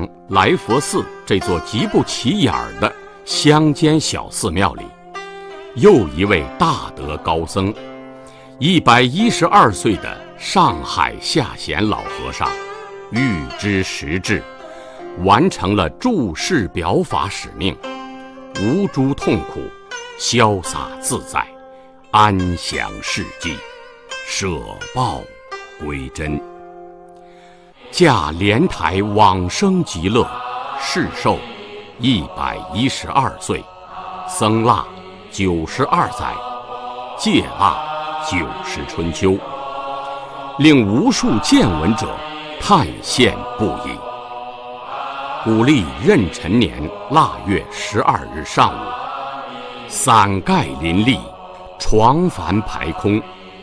来佛寺这座极不起眼的乡间小寺庙里，又一位大德高僧，112岁的上海下贤老和尚，预知时至，完成了住世表法使命，无诸痛苦，潇洒自在，安享世际，舍报归真。驾莲台往生极乐，世寿112岁，僧腊92载，戒腊90春秋，令无数见闻者叹羡不已。古历壬辰年腊月12日上午，伞盖林立，床幡排空。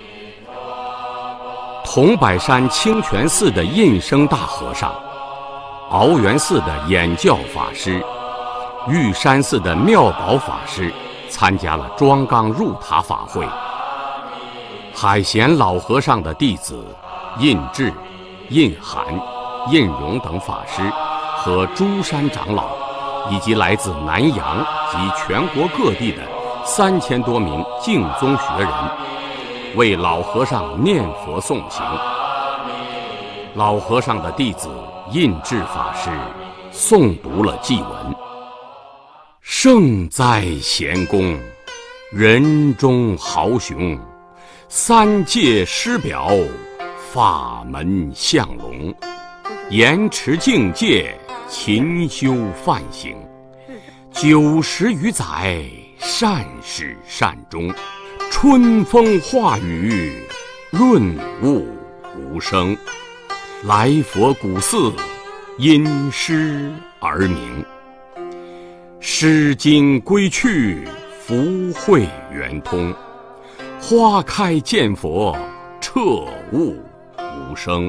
桐柏山清泉寺的印生大和尚，鳌源寺的演教法师，玉山寺的妙宝法师参加了庄纲入塔法会。海贤老和尚的弟子印智、印涵、印荣等法师和诸山长老，以及来自南洋及全国各地的3000多名净宗学人，为老和尚念佛诵行。老和尚的弟子印智法师诵读了祭文：圣哉贤公，人中豪雄，三界师表，法门相龙，严持境界，勤修梵行，90余载，善始善终，春风化雨，润物无声。来佛古寺，因诗而名。诗经归去，福慧圆通。花开见佛，彻悟无声。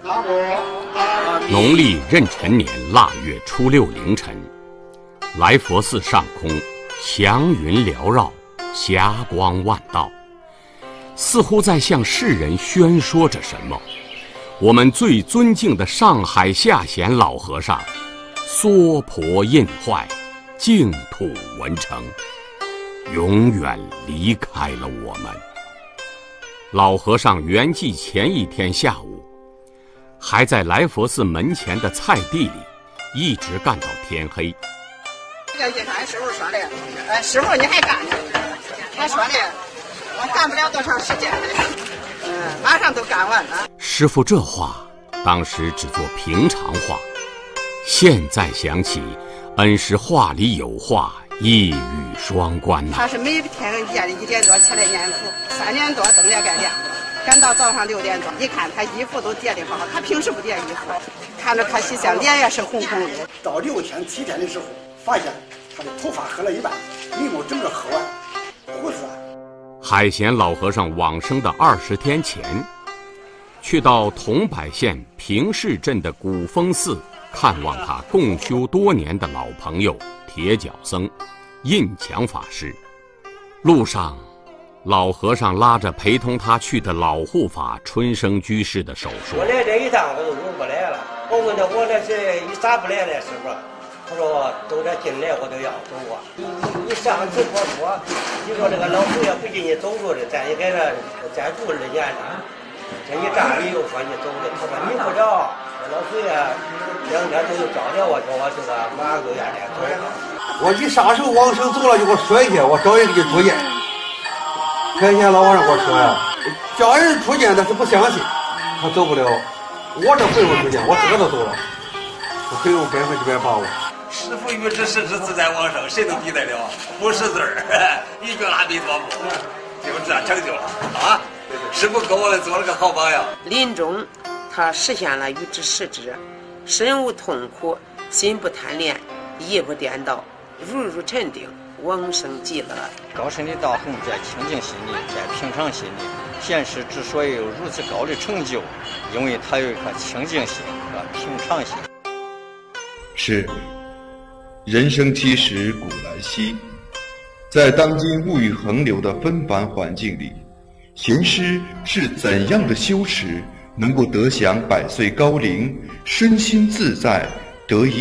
农历壬辰年腊月初6凌晨，来佛寺上空祥云缭绕，霞光万道，似乎在向世人宣说着什么。我们最尊敬的上海下贤老和尚娑婆印坏，净土文成，永远离开了我们。老和尚圆寂前一天下午，还在来佛寺门前的菜地里一直干到天黑。 这个俺师傅说的，师傅你还干呢？他说的，我干不了多长时间的，马上都干完了。 师傅这话当时只做平常话，现在想起，恩师话里有话，一语双关呐。 他是每天夜里1点多起来念佛，3点多灯也该亮了，赶到早上6点多，一看他衣服都叠得好，他平时不叠衣服，看着他西厢脸也是红红的。 到6天7天的时候，发现他的头发黑了一半，眉毛整个黑完，胡子。 海贤老和尚往生的20天前，去到桐柏县平市镇的古峰寺看望他共修多年的老朋友铁脚僧印强法师。路上，老和尚拉着陪同他去的老护法春生居士的手说： 我来这一趟我就入不来了。我问他我这是你咋不来了，师傅？他说都这进来我都要走啊。你上次说你说这个老祖爷不进你走路的，咱也给他再住2年呢。这一站你又说你走的，他说你不着，老祖爷2天都有招待我，说我这个马上就愿意走。 我一啥时候往生走了就给我说一下，我找人给你出见。开天老和尚给我说呀，叫人出见他是不相信，他走不了。我这不用出见，我自个都走了，我很有100%把握。 师父预知时至自在往生，谁能抵得了？不识字儿，一句阿弥陀佛，就这样成就了啊！师父给我做了个好榜样。 临终，他实现了预知时至，身无痛苦，心不贪恋，意不颠倒，如沉定，往生极乐。 高深的道行在清净心里，在平常心里。贤师之所以有如此高的成就，因为他有一颗清净心和平常心。 是，人生其实古来稀，在当今物欲横流的纷繁环境里，贤师是怎样的修持，能够得享100岁高龄，身心自在，得以